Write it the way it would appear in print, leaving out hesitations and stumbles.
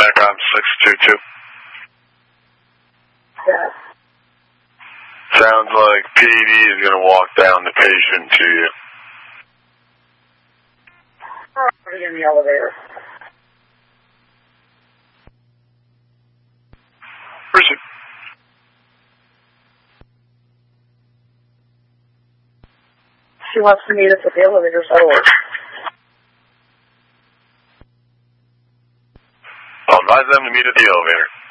MACOM 622. Yes. Sounds like PD is going to walk down the patient to you. Already in the elevator. Where's it? She wants to meet us at the elevator's door. I'll advise them to meet at the elevator.